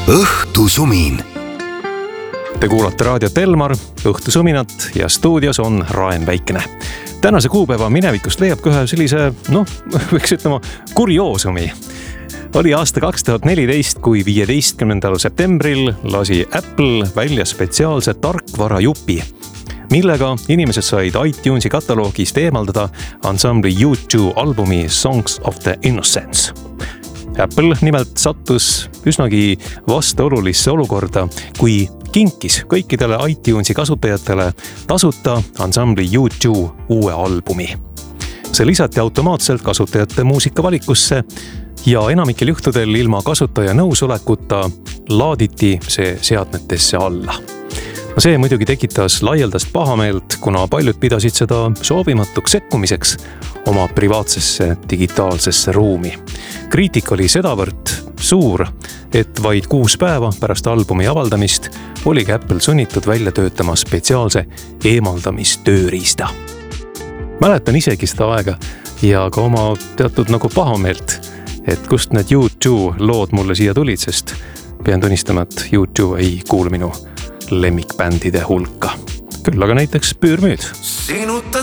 Õhtusumin. Te kuulate raadiot Elmar, Õhtusuminat ja stuudios on Raen Väikene. Tänase kuupäeva minevikust leiab ka ühe sellise, võiks ütlema, kurioosumi. Oli aasta 2014, kui 15. septembril lasi Apple välja spetsiaalse tarkvarajupi, millega inimesed said iTunesi kataloogist eemaldada ansambli U2 albumi Songs of the Innocents. Apple nimelt sattus üsnagi vastuolulisse olukorda, kui kinkis kõikidele iTunesi kasutajatele tasuta ansambli U2 uue albumi. See lisati automaatselt kasutajate muusikavalikusse ja enamikel juhtudel ilma kasutaja nõusolekuta laaditi see seadmetesse alla. See muidugi tekitas laialdast pahameelt, kuna paljud pidasid seda soovimatuks sekkumiseks oma privaatsesse digitaalsesse ruumi. Kriitika oli sedavõrd suur, et vaid 6 päeva pärast albumi avaldamist oligi Apple sunnitud välja töötama spetsiaalse eemaldamistööriista. Mäletan isegi seda aega ja ka oma teatud nagu pahameelt, et kust need U2 lood mulle siia tulid, sest pean tunnistama, et U2 ei kuulu minu lemmikbändide hulka. Küll aga näiteks Püürmüüd. Sinuta